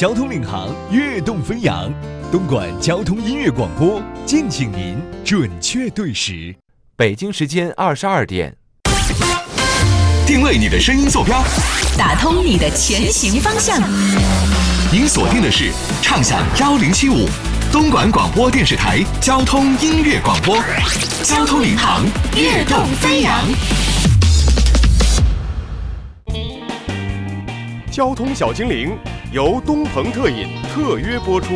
交通领航，跃动飞扬。东莞交通音乐广播，敬请您准确对时。 北京时间22点。 定位你的声音坐标， 打通你的前行方向。 您锁定的是畅享1075东莞广播电视台交通音乐广播，交通领航，跃动飞扬。 交通小精灵由东鹏特饮特约播出。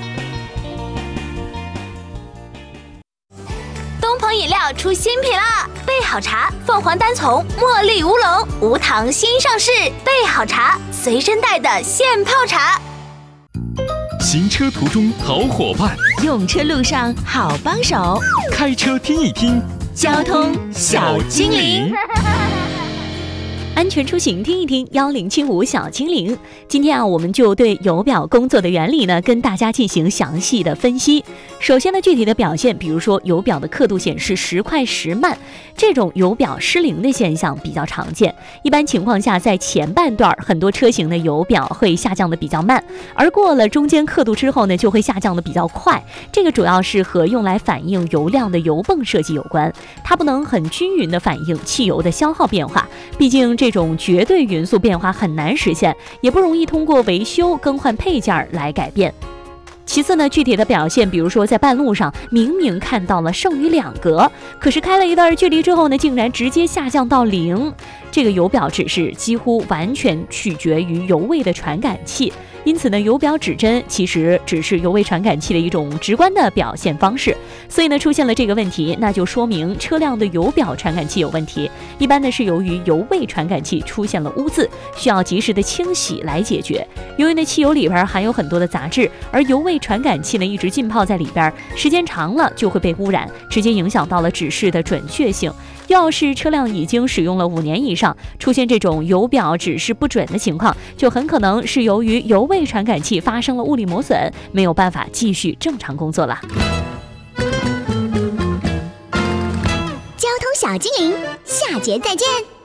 东鹏饮料出新品啦！备好茶，凤凰单丛、茉莉乌龙、无糖新上市。备好茶，随身带的现泡茶。 行车途中好伙伴， 用车路上好帮手， 开车听一听交通小精灵。 安全出行听一听1075小精灵。今天我们就对油表工作的原理呢，跟大家进行详细的分析。首先呢，具体的表现，比如说油表的刻度显示10快10慢，这种油表失灵的现象比较常见。一般情况下，在前半段很多车型的油表会下降的比较慢，而过了中间刻度之后呢，就会下降的比较快。这个主要是和用来反映油量的油泵设计有关，它不能很均匀的反映汽油的消耗变化，毕竟这种绝对匀速变化很难实现，也不容易通过维修更换配件来改变。其次呢，具体的表现，比如说在半路上明明看到了剩余2格，可是开了一段距离之后呢，竟然直接下降到0。这个油表指示几乎完全取决于油位的传感器，因此呢，油表指针其实只是油位传感器的一种直观的表现方式。所以呢，出现了这个问题，那就说明车辆的油表传感器有问题。一般呢是由于油位传感器出现了污渍，需要及时的清洗来解决。由于呢汽油里边含有很多的杂质，而油位传感器呢一直浸泡在里边，时间长了就会被污染，直接影响到了指示的准确性。要是车辆已经使用了5年以上，出现这种油表指示不准的情况，就很可能是由于油位传感器发生了物理磨损，没有办法继续正常工作了。 交通小精灵，下节再见。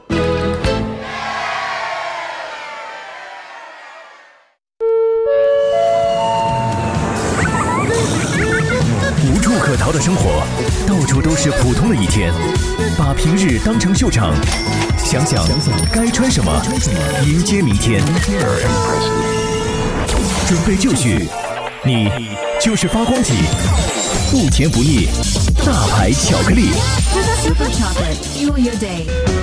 无处可逃的生活，到处都是普通的一天。把平日当成秀场，想想该穿什么，迎接明天。准备就绪，你就是发光体，不甜不腻，大牌巧克力。